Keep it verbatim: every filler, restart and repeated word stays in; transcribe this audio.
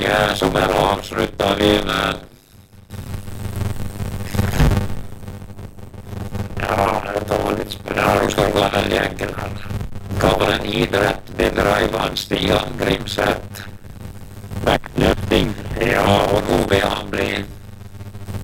eh, som är avslutad vi med. Ja, det var lite spännande. Ska gå här egentligen. Kavaren idrätt bedrivan Stian Grimset. Backlöftning. Ja, och nu vill han bli